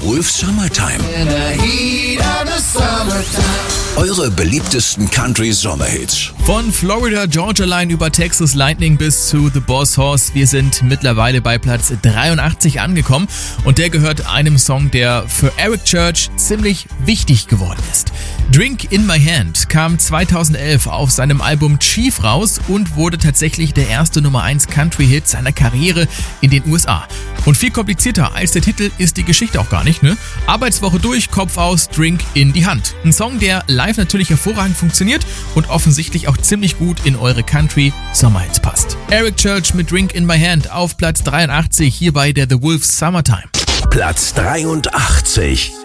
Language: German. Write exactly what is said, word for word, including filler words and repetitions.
Wolf Summertime. Eure beliebtesten Country-Sommerhits. Von Florida Georgia Line über Texas Lightning bis zu The Boss Horse. Wir sind mittlerweile bei Platz dreiundachtzig angekommen und der gehört einem Song, der für Eric Church ziemlich wichtig geworden ist. Drink in My Hand kam zweitausendelf auf seinem Album Chief raus und wurde tatsächlich der erste Nummer eins Country-Hit seiner Karriere in den U S A. Und viel komplizierter als der Titel ist die Geschichte auch gar nicht, ne? Arbeitswoche durch, Kopf aus, Drink in die Hand. Ein Song, der live natürlich hervorragend funktioniert und offensichtlich auch ziemlich gut in eure Country-Sommerhits passt. Eric Church mit Drink in My Hand auf Platz dreiundachtzig hier bei der The Wolf Summertime. Platz dreiundachtzig.